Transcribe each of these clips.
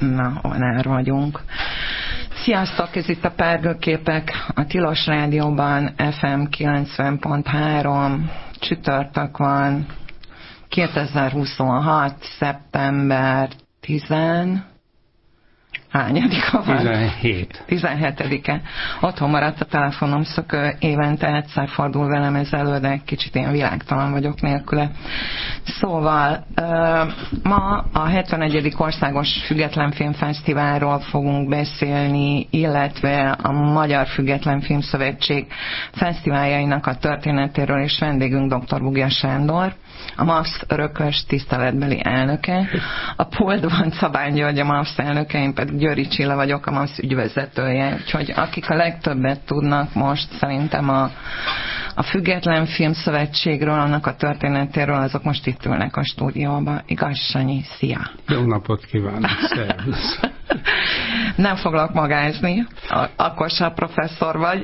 Na, onár vagyunk. Sziasztok, ez itt a Párgőképek, a Tilos Rádióban, FM 90.3, csütörtök van, 2026. szeptember 10... hányadika van? 17-e. Otthon maradt a telefonom, szökő, évente egyszer fordul velem ez elő, de kicsit ilyen világtalan vagyok nélküle. Szóval ma a 71. Országos Független Filmfesztiválról fogunk beszélni, illetve a Magyar Független Filmszövetség fesztiváljainak a történetéről, és vendégünk dr. Bugja Sándor, a MAFSZ örökös tiszteletbeli elnöke, a Poldban Szabán György a MAFSZ elnöke, én pedig Győri Csilla vagyok, a MAFSZ ügyvezetője. Úgyhogy akik a legtöbbet tudnak most szerintem a Független Filmszövetségről, annak a történetéről, azok most itt ülnek a stúdióban. Igaz, Sanyi? Szia! Jó napot kívánok! Szervusz! Nem foglak magázni, akkor se a professzor vagy,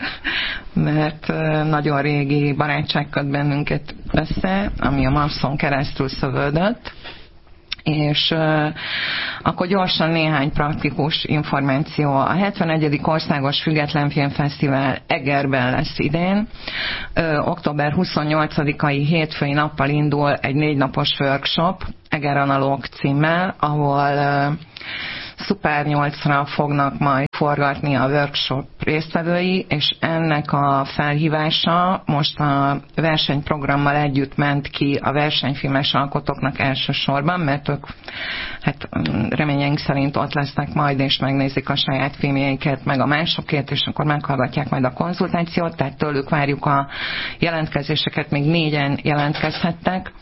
mert nagyon régi barátság köt bennünket össze, ami a MAFSZ-on keresztül szövődött, és akkor gyorsan néhány praktikus információ. A 71. Országos Független Filmfesztivál Egerben lesz idén. Október 28-ai hétfői nappal indul egy 4 napos workshop, Eger Analóg címmel, ahol Szuper 8-ra fognak majd forgatni a workshop résztvevői, és ennek a felhívása most a versenyprogrammal együtt ment ki a versenyfilmes alkotóknak elsősorban, mert ők hát reményeink szerint ott lesznek majd, és megnézik a saját filmjeiket, meg a másokét, és akkor meghallgatják majd a konzultációt, tehát tőlük várjuk a jelentkezéseket, még 4-en jelentkezhettek,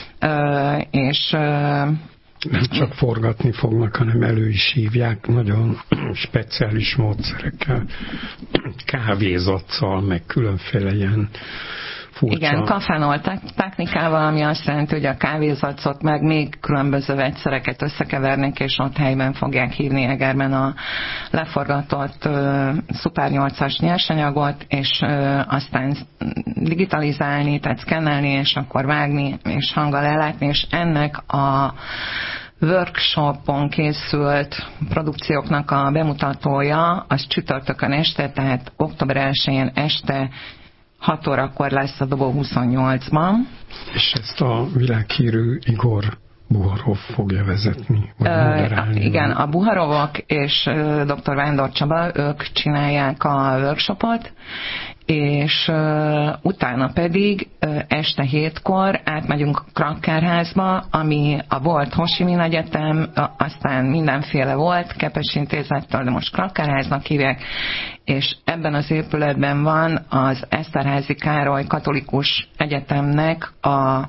és nem csak forgatni fognak, hanem elő is hívják nagyon speciális módszerekkel, kávézatszal, meg különféle ilyen furcsa. Igen, kafenol technikával, ami azt jelenti, hogy a kávézacot meg még különböző vegyszereket összekevernek, és ott helyben fogják hívni Egerben a leforgatott Szuper 8-as nyersanyagot, és aztán digitalizálni, tehát szkennelni, és akkor vágni, és hanggal ellátni, és ennek a workshopon készült produkcióknak a bemutatója, az csütörtökön este, tehát október 1-én este 6 órakor lesz a Dobó 28-ban. És ezt a világhírű Igor Buharov fogja vezetni, vagy moderálni. Igen, a Buharovok és dr. Vándor Csaba, ők csinálják a workshopot, és utána pedig este 7-kor átmegyünk Krakkerházba, ami a volt Ho Chi Minh Egyetem, aztán mindenféle volt, Kepes Intézettől, de most Krakkerháznak hívják, és ebben az épületben van az Eszterházy Károly Katolikus Egyetemnek a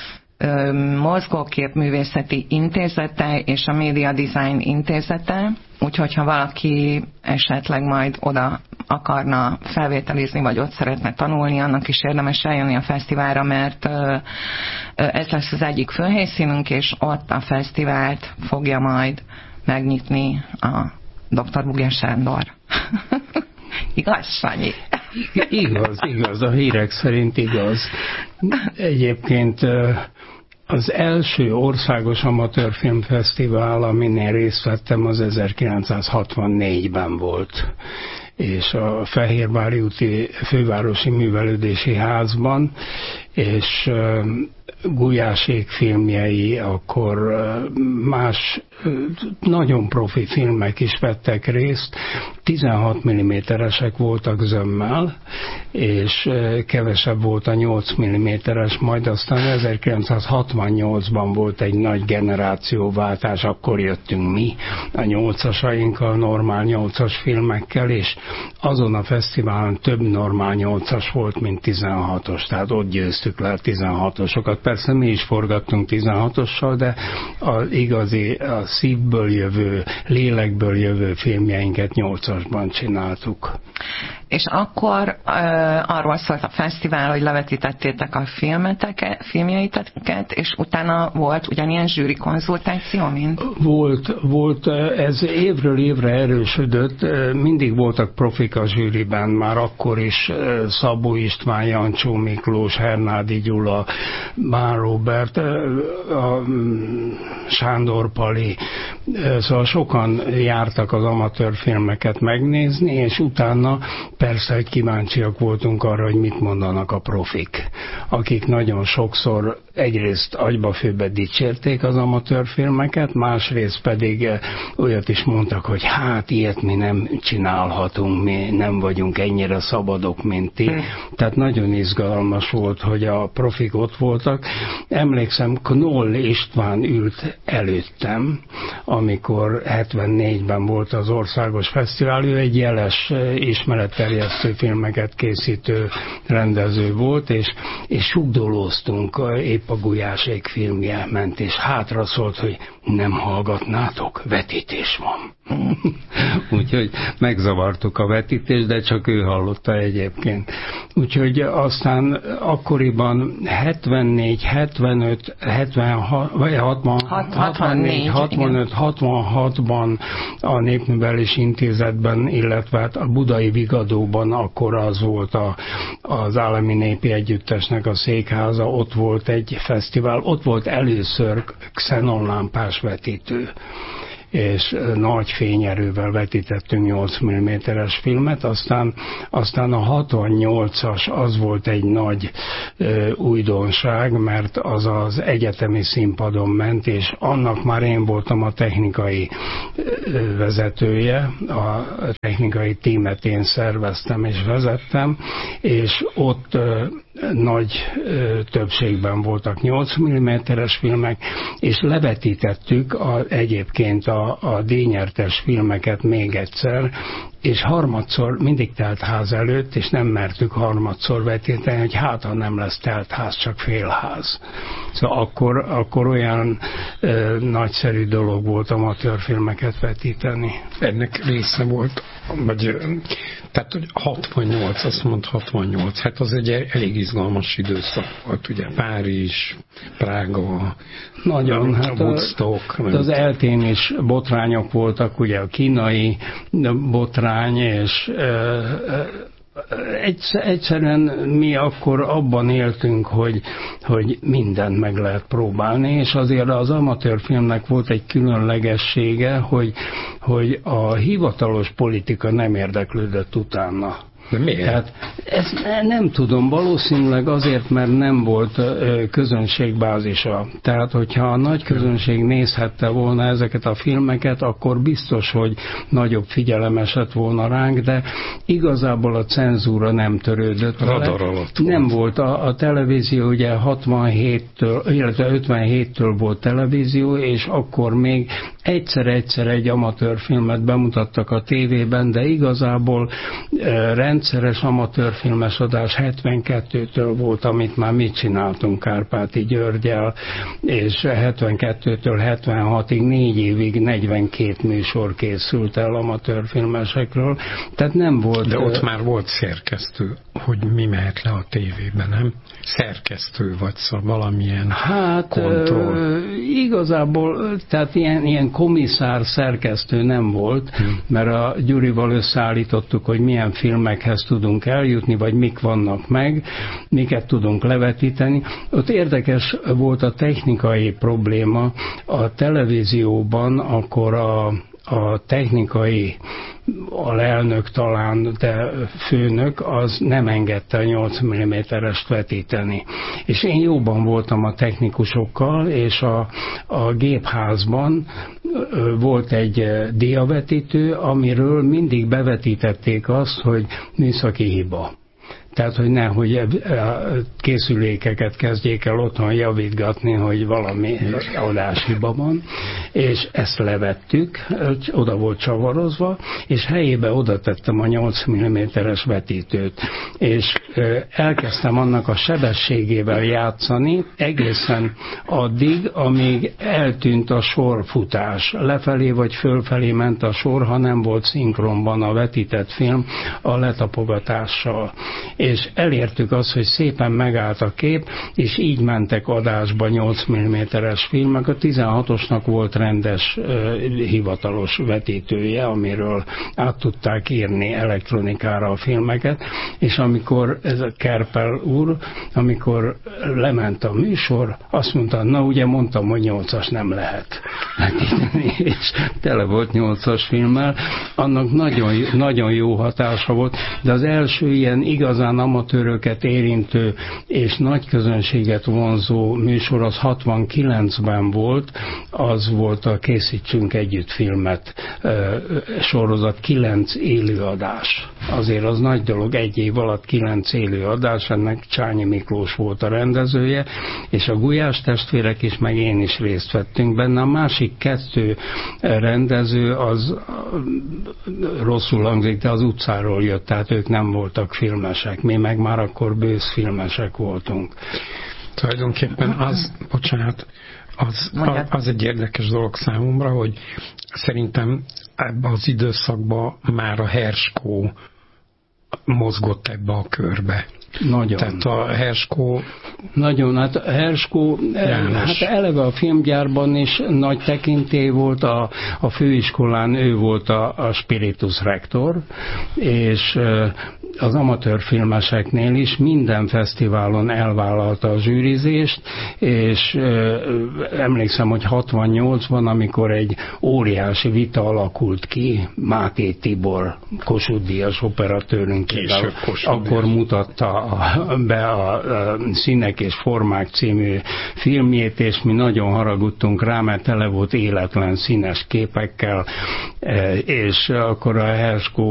Mozgóképművészeti Intézete és a Média Design Intézete, úgyhogy ha valaki esetleg majd oda akarna felvételizni, vagy ott szeretne tanulni, annak is érdemes eljönni a fesztiválra, mert ez lesz az egyik főhelyszínünk, és ott a fesztivált fogja majd megnyitni a dr. Bugja Sándor. Igaz, Sanyi? Igaz, a hírek szerint igaz. Egyébként az első országos amatőrfilmfesztivál, amin én részt vettem, az 1964-ben volt, és a Fehérvári úti Fővárosi Művelődési Házban, és Gulyásék filmjei, akkor más nagyon profi filmek is vettek részt, 16 mm-esek voltak zömmel, és kevesebb volt a 8 mm-es, majd aztán 1968-ban volt egy nagy generációváltás, akkor jöttünk mi a 8-asainkkal, normál 8-as filmekkel, és azon a fesztiválon több normál 8-as volt, mint 16-os, tehát ott győztük le a 16-osokat. Persze mi is forgattunk 16-ossal, de az igazi, a szívből jövő, lélekből jövő filmjeinket 8-asban csináltuk. És akkor arról szólt a fesztivál, hogy levetítettétek a filmjeiteket, és utána volt ugyanilyen zsűri konzultáció, mint? Volt, ez évről évre erősödött, mindig voltak profik a zsűriben, már akkor is Szabó István, Jancsó Miklós, Hernádi Gyula, Bán Róbert, a Sándor Pali, Szóval sokan jártak az amatőr filmeket megnézni, és utána persze, hogy kíváncsiak voltunk arra, hogy mit mondanak a profik, akik nagyon sokszor egyrészt agyba-főbe dicsérték az amatőr filmeket, másrészt pedig olyat is mondtak, hogy hát ilyet mi nem csinálhatunk, mi nem vagyunk ennyire szabadok, mint ti. Tehát nagyon izgalmas volt, hogy a profik ott voltak. Emlékszem, Knoll István ült előttem, amikor 74-ben volt az országos fesztivál, ő egy jeles ismeretterjesztő filmeket készítő rendező volt, és sugdolóztunk, épp a Gulyásék filmje ment, és hátra szólt, hogy nem hallgatnátok, vetítés van. Úgyhogy megzavartuk a vetítést, de csak ő hallotta egyébként. Úgyhogy aztán akkoriban 74, 75, 76, vagy 65-66-ban a Népművelési Intézetben, illetve a Budai Vigadóban akkor az volt az Állami Népi Együttesnek a székháza, ott volt egy fesztivál, ott volt először xenonlámpás vetítő, és nagy fényerővel vetítettünk 8 mm-es filmet, aztán a 68-as az volt egy nagy újdonság, mert az az egyetemi színpadon ment, és annak már én voltam a technikai vezetője, a technikai tímet én szerveztem és vezettem, és ott nagy többségben voltak 8 mm-es filmek, és levetítettük egyébként a díjnyertes filmeket még egyszer, és harmadszor mindig telt ház előtt, és nem mertük harmadszor vetíteni, hogy hát ha nem lesz telt ház, csak félház. Szóval akkor olyan nagyszerű dolog volt amatőrfilmeket vetíteni. Ennek része volt, vagy tehát, hogy 68, azt mondta 68, hát az egy elég izgalmas időszak volt, ugye Párizs, Prága, nagyon, Woodstock. Az eltén is botrányok voltak, ugye a kínai botrány, és egyszerűen mi akkor abban éltünk, hogy mindent meg lehet próbálni, és azért az amatőrfilmnek volt egy különlegessége, hogy a hivatalos politika nem érdeklődött utána. De miért? Tehát ezt nem tudom, valószínűleg azért, mert nem volt közönségbázisa. Tehát, hogyha a nagy közönség nézhette volna ezeket a filmeket, akkor biztos, hogy nagyobb figyelem esett volna ránk, de igazából a cenzúra nem törődött vele. Radar alatt nem volt. A televízió ugye 67-től, illetve 57-től volt televízió, és akkor még egyszer egy amatőrfilmet bemutattak a tévében, de igazából rendszeres amatőrfilmes adás 72-től volt, amit már mi csináltunk Kárpáti Györgyel, és 72-től 76-ig 4 évig 42 műsor készült el amatőrfilmesekről, tehát nem volt... De ott már volt szerkesztő, hogy mi mehet le a tévében, nem? Szerkesztő vagy, szóval valamilyen kontroll. Igazából, tehát ilyen komisszár szerkesztő nem volt, mert a Gyurival összeállítottuk, hogy milyen filmekhez tudunk eljutni, vagy mik vannak meg, miket tudunk levetíteni. Ott érdekes volt a technikai probléma. A televízióban akkor a technikai alelnök talán, de főnök, az nem engedte a 8 mm-est vetíteni. És én jóban voltam a technikusokkal, és a gépházban volt egy diavetítő, amiről mindig bevetítették azt, hogy műszaki hiba. Tehát, hogy nehogy készülékeket kezdjék el otthon javítgatni, hogy valami adáshiba van, és ezt levettük, oda volt csavarozva, és helyébe oda tettem a 8 mm-es vetítőt, és elkezdtem annak a sebességével játszani, egészen addig, amíg eltűnt a sorfutás. Lefelé vagy fölfelé ment a sor, ha nem volt szinkronban a vetített film a letapogatással. És elértük azt, hogy szépen megállt a kép, és így mentek adásba 8 mm-es filmek. A 16-osnak volt rendes hivatalos vetítője, amiről át tudták írni elektronikára a filmeket, és amikor ez a Kerpel úr, amikor lement a műsor, azt mondta, na ugye mondtam, hogy 8-as nem lehet vetíteni, és tele volt 8-as filmmel, annak nagyon, nagyon jó hatása volt, de az első ilyen igazán amatőröket érintő és nagy közönséget vonzó műsor az 69-ben volt, az volt a Készítsünk együtt filmet sorozat, 9 élőadás. Azért az nagy dolog, egy év alatt 9 élőadás, ennek Csányi Miklós volt a rendezője, és a Gulyás testvérek is, meg én is részt vettünk benne. A másik 2 rendező az rosszul hangzik, de az utcáról jött, tehát ők nem voltak filmesek, mi meg már akkor bőszfilmesek voltunk. Tulajdonképpen az egy érdekes dolog számomra, hogy szerintem ebben az időszakban már a Herskó mozgott ebbe a körbe. Nagyon. Tehát a Herskó... Nagyon, hát a Herskó, hát eleve a filmgyárban is nagy tekintély volt, a főiskolán ő volt a spiritus rector, és az amatőr filmeseknél is minden fesztiválon elvállalta a zsűrizést, és emlékszem, hogy 68-ban, amikor egy óriási vita alakult ki, Máté Tibor, Kossuth-díjas operatőrünk, akkor mutatta be a Színek és formák című filmjét, és mi nagyon haragudtunk rá, mert tele volt életlen színes képekkel, és akkor a Herskó